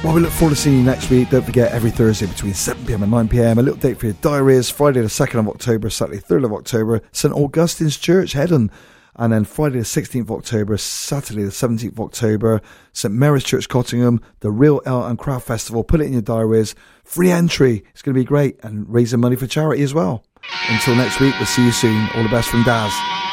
Well, we look forward to seeing you next week. Don't forget, every Thursday between 7pm and 9pm, a little date for your diaries. Friday the 2nd of October, Saturday 3rd of October, St Augustine's Church, Heddon. And then Friday the 16th of October, Saturday the 17th of October, St Mary's Church, Cottingham, the Real Ale and Craft Festival. Put it in your diaries. Free entry. It's going to be great. And raising money for charity as well. Until next week, we'll see you soon. All the best from Daz.